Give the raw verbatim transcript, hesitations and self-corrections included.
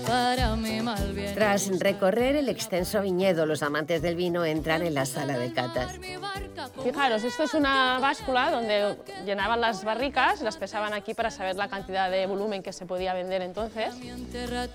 Tras recorrer el extenso viñedo, los amantes del vino entran en la sala de catas. Fijaros, esto es una báscula donde llenaban las barricas, las pesaban aquí para saber la cantidad de volumen que se podía vender entonces.